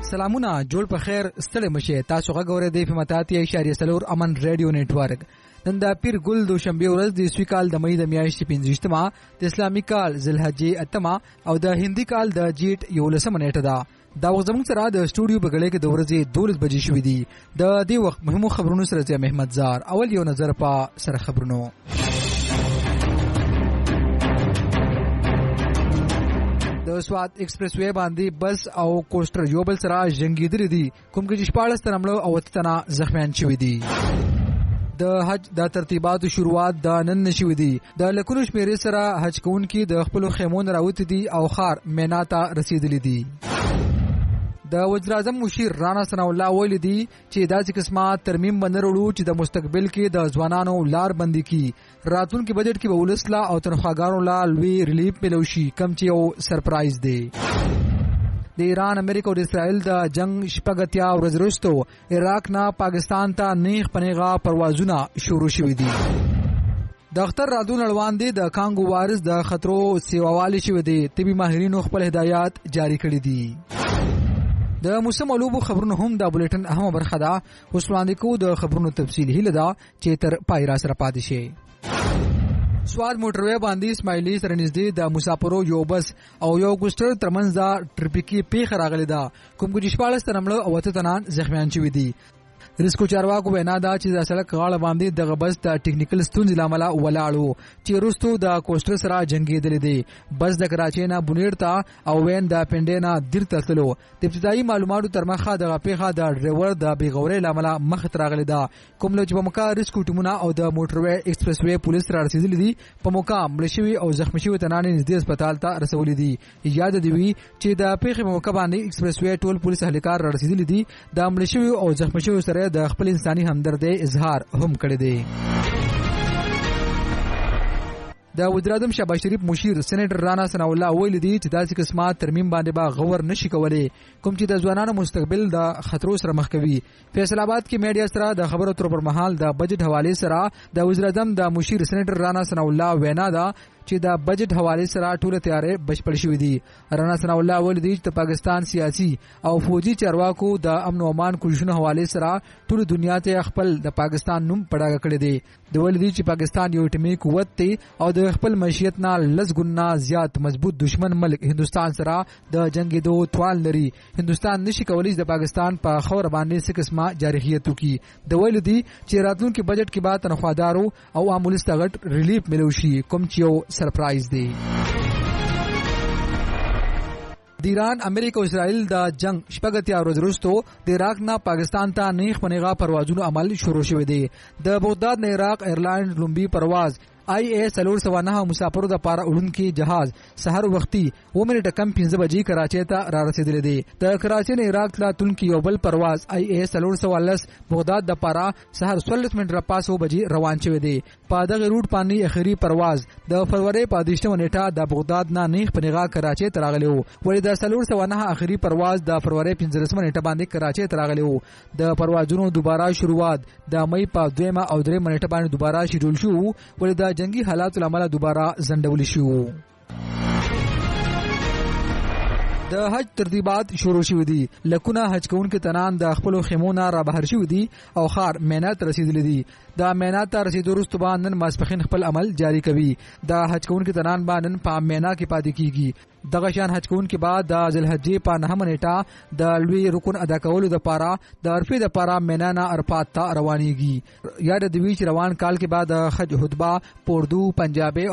سلامونه جوړ په خیر ستړي مشه تاسو غوړې دی په متاتي اشاریه سلور امن ریډیو نتورک نن د پیر ګل دوشنبه ورځ د سوي کال د مې د میاشتې 15مه د اسلامي کال ذوالحجې اتمه او د هندي کال د جیټ 11 نیټه ده دا وزمون سره د سټوډیو بغړې کې د ورځې 12 بجې شوې دي د دې وخت مهمو خبرونو سره چې محمد زار اول یو نظر په سره خبرونو د سواد ایکسپریس وې باندې بس او کوستر یو بل سره جنگیدل دي کوم کې 14 تنملو او تنا زخمیان شوې دي د حج د ترتیباتو شروعات د نن نشوي دي د لکونو شمیرې سره حج کوونکي د خپل خیمون راوت دي او خار مینا ته رسیدلي دي د وزیر اعظم مشیر رانا ثنا الله ویل دي چې داسې قسمه ترمیم بنرړو چې د مستقبل کې د ځوانانو لار بندي کی راتلونکي بجټ کې به ولسلا او تنخواګانو لا لوی ریلیف ملوشي کم چې یو سرپرایز دی د ایران امریکا او اسرائیل د جنگ شپږتیا ورځ وروسته عراق نه پاکستان ته نیغ پنیغه پروازونه شروع شوي دي د اختر رادون روان دي د کانګو وارث د خطرو سیواوالي شوي دي طبي ماهرینو خپل هدایات جاری کړي دي د موسم علوبو خبرونو هم د بولیټن اهمه برخه ده اوس وړاندې کو د خبرونو تفصیل هله ده چې تر پای را سره پاتې شي سواد موټروي باندې اسماعیلی سره نږدې د مسافرو یو بس او یو کوستر ترمنځ د ټریفیکي پیښه راغلې ده کوم کې 14 تنملو او تنان زخمیان شوي دي ریسکو چارواکو وینا دا چې د سړک غاړه باندې د بس د ټیکنیکل ستونزې لامل ولاړو چې روستو د کوستر سره جنگیدل دي بس د کراچۍ نه بونیر ته او وین د پنډې نه دیر ته تلو د ابتدایي معلوماتو تر مخه د پیښه د ډرایور د بیغوري لامل مخ ته راغلی دا کوم لږ په موقع ریسکو ټیمونه او د موټروي ایکسپریس وې پولیس را رسیدلي دي په موقع ملشوي او زخمی شوی تنان نږدې هسپتال ته رسولي دي یاد دی وی چې د پیښې په موقع باندې ایکسپریس وې ټول پولیس اهلکار را رسیدلي دي د ملشوي او زخمی شوی سره د خپل انساني همدردی اظهار هم کړی دی د وزیر اعظم شهباز شریف مشیر سېنیټر رانا ثنا الله ویل دي چې داسې قسمه ترمیم باندې با غور نشي کولای کوم چې د ځوانانو مستقبل د خطرو سره مخ کوي فیصل آباد کې میډیا سره د خبرو تر پر مهال د بجټ حواله سره د وزیر اعظم د مشیر سېنیټر رانا ثنا الله وینا ده چې د بجټ حواله سره ټول تیارې بشپړ شوې دي رانا ثنا الله ول دي چې پاکستان سیاسي او فوجي چارواکو د امن او امان کوششونو حواله سره ټول دنیا ته خپل د پاکستان نوم پړاګه کړی دی د ول دي چې پاکستان یو ټیمي قوت دی او د خپل معیشت نه لږ زیات مضبوط دشمن ملک هندستان سره د جنگیدو توان لري هندستان نشي کولای د پاکستان په خور باندې څه قسمه جارحیت وکړي د ول دي چې راتلونکي بجټ کې به تنخوادارو او عامل استغټ ریلیف ملوشي کوم چې یو سرپرایز دی د ایران امریکا او اسرائیل د جنگ شپږتیا ورځ وروسته د عراق نه پاکستان ته نیغ پنیغه پروازونو عمل شروع شوی دی د بغداد نه عراق ایرلاین لومبي پرواز IAS 309 مسافرو د پاره اولونکي جهاز سحر وختي 2 منټه کم 15 بجې کراچۍ ته را رسیدلی دی د کراچۍ نه عراق ته تونکي یو بل پرواز IAS 310 بغداد د پاره سحر 14 منټه را پاسو بجې روان شوی دی په دغه روټ باندې اخري پرواز د فروری په 18 نیټه د بغداد نه نیغ پنیغه کراچۍ ته راغلی وو ولې د 309 اخري پرواز د فروری 15 نیټه باندې کراچۍ ته راغلی وو د پروازونو دوباره شروعات د مې په 2 او 3 نیټه باندې دوباره شیډول شو ولې د جنگي حالات لامل دوباره زندول شو د حج ترتیبات شروع شوه دي لکونه حج کوونکو تنان د خپل خیمونه را بهر شوه دي او خار مینات رسیدلې دي د مینات رسیدو وروسته باندې ماسپخین خپل عمل جاری کوي د حج کوونکو تنان باندې په مینا کې پاتې کیږي دغه شان حج کوونکو بعد د ذوالحجې په 9 نیټه د لوی رکن ادا کولو د پاره د عرفه د پاره مینا نه عرفات ته روانيږي یاد دی چې روان کال کې بعد حج خطبه پردو پنجابي